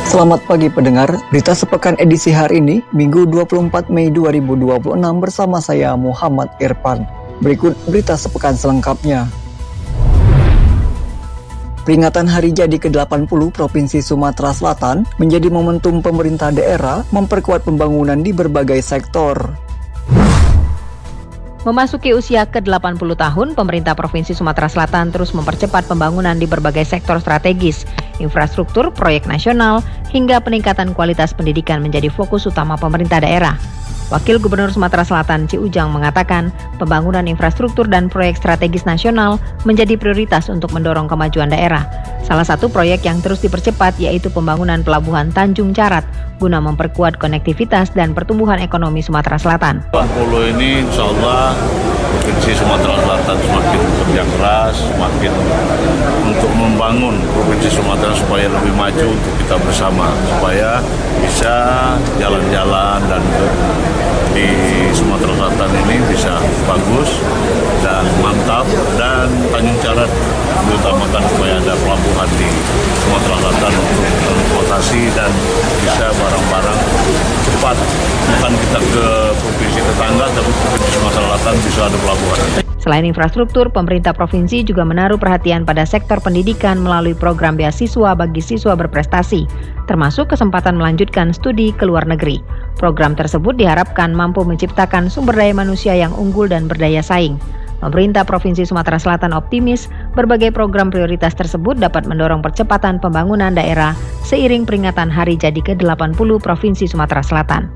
Selamat pagi pendengar, berita sepekan edisi hari ini, Minggu 24 Mei 2026 bersama saya Muhammad Irfan. Berikut berita sepekan selengkapnya. Peringatan Hari Jadi ke-80 Provinsi Sumatera Selatan menjadi momentum pemerintah daerah memperkuat pembangunan di berbagai sektor. Memasuki usia ke-80 tahun, pemerintah Provinsi Sumatera Selatan terus mempercepat pembangunan di berbagai sektor strategis, infrastruktur, proyek nasional, hingga peningkatan kualitas pendidikan menjadi fokus utama pemerintah daerah. Wakil Gubernur Sumatera Selatan Ci Ujang mengatakan, pembangunan infrastruktur dan proyek strategis nasional menjadi prioritas untuk mendorong kemajuan daerah. Salah satu proyek yang terus dipercepat yaitu pembangunan Pelabuhan Tanjung Carat guna memperkuat konektivitas dan pertumbuhan ekonomi Sumatera Selatan. 80 ini insya Allah Provinsi Sumatera Selatan semakin bekerja keras, semakin untuk membangun Provinsi Sumatera supaya lebih maju untuk kita bersama, supaya bisa jalan-jalan dan di Sumatera Selatan ini bisa bagus dan mantap, dan Tanjung Carat diutamakan supaya ada pelabuhan di Sumatera Selatan untuk transportasi dan bisa barang-barang cepat, bukan kita ke provinsi tetangga tapi Provinsi Sumatera Selatan bisa ada pelabuhan. Selain infrastruktur, pemerintah provinsi juga menaruh perhatian pada sektor pendidikan melalui program beasiswa bagi siswa berprestasi, termasuk kesempatan melanjutkan studi ke luar negeri. Program tersebut diharapkan mampu menciptakan sumber daya manusia yang unggul dan berdaya saing. Pemerintah Provinsi Sumatera Selatan optimis berbagai program prioritas tersebut dapat mendorong percepatan pembangunan daerah seiring peringatan Hari Jadi ke-80 Provinsi Sumatera Selatan.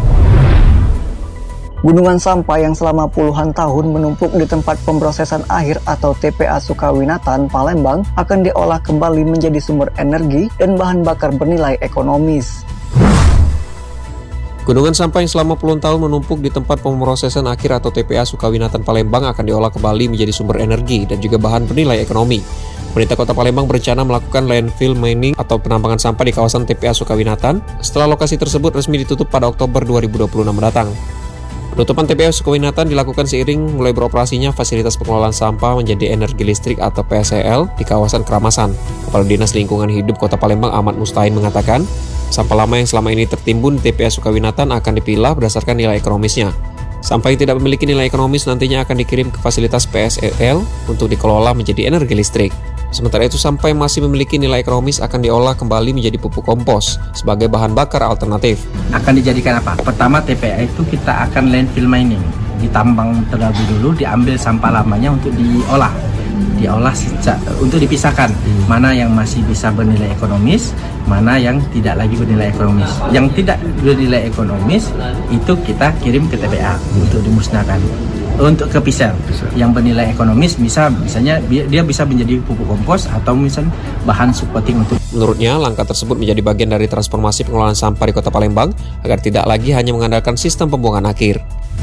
Gunungan sampah yang selama puluhan tahun menumpuk di tempat pemrosesan akhir atau TPA Sukawinatan, Palembang akan diolah kembali menjadi sumber energi dan bahan bakar bernilai ekonomis. Gunungan sampah yang selama puluhan tahun menumpuk di tempat pemrosesan akhir atau TPA Sukawinatan Palembang akan diolah kembali menjadi sumber energi dan juga bahan bernilai ekonomi. Pemerintah Kota Palembang berencana melakukan landfill mining atau penambangan sampah di kawasan TPA Sukawinatan setelah lokasi tersebut resmi ditutup pada Oktober 2026 mendatang. Penutupan TPA Sukawinatan dilakukan seiring mulai beroperasinya fasilitas pengelolaan sampah menjadi energi listrik atau PSEL di kawasan Keramasan. Kepala Dinas Lingkungan Hidup Kota Palembang Ahmad Mustain mengatakan, sampah lama yang selama ini tertimbun di TPA Sukawinatan akan dipilah berdasarkan nilai ekonomisnya. Sampah yang tidak memiliki nilai ekonomis nantinya akan dikirim ke fasilitas PSEL untuk dikelola menjadi energi listrik. Sementara itu, sampah yang masih memiliki nilai ekonomis akan diolah kembali menjadi pupuk kompos sebagai bahan bakar alternatif. Akan dijadikan apa? Pertama, TPA itu kita akan landfill mining. Ditambang terlebih dulu, diambil sampah lamanya untuk diolah untuk dipisahkan mana yang masih bisa bernilai ekonomis, mana yang tidak lagi bernilai ekonomis. Yang tidak bernilai ekonomis itu kita kirim ke TPA untuk dimusnahkan. Untuk ke PISEL yang bernilai ekonomis misalnya dia bisa menjadi pupuk kompos atau misalnya bahan subcoating untuk. Menurutnya, langkah tersebut menjadi bagian dari transformasi pengelolaan sampah di Kota Palembang agar tidak lagi hanya mengandalkan sistem pembuangan akhir.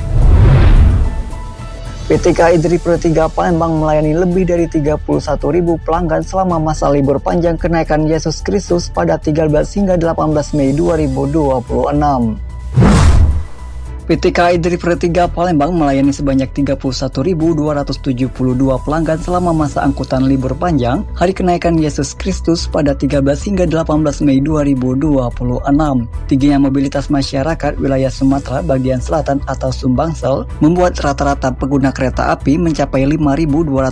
PT KAI Dripro 3 Palembang melayani lebih dari 31.000 pelanggan selama masa libur panjang kenaikan Yesus Kristus pada 13 hingga 18 Mei 2026. PT KAI Dripro 3 Palembang melayani sebanyak 31.272 pelanggan selama masa angkutan libur panjang Hari Kenaikan Yesus Kristus pada 13 hingga 18 Mei 2026. Tingginya mobilitas masyarakat wilayah Sumatera bagian selatan atau Sumbangsel membuat rata-rata pengguna kereta api mencapai 5.200